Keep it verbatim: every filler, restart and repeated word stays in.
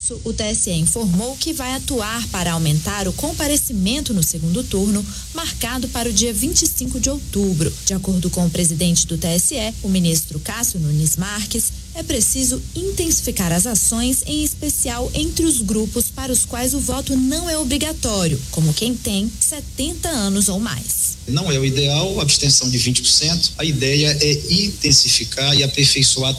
isso, o T S E informou que vai atuar para aumentar o comparecimento no segundo turno, marcado para o dia vinte e cinco de outubro. De acordo com o presidente do T S E, o ministro Cássio Nunes Marques, é preciso intensificar as ações, em especial entre os grupos para os quais o voto não é obrigatório, como quem tem setenta anos ou mais. Não é o ideal a abstenção de vinte por cento. A ideia é intensificar e aperfeiçoar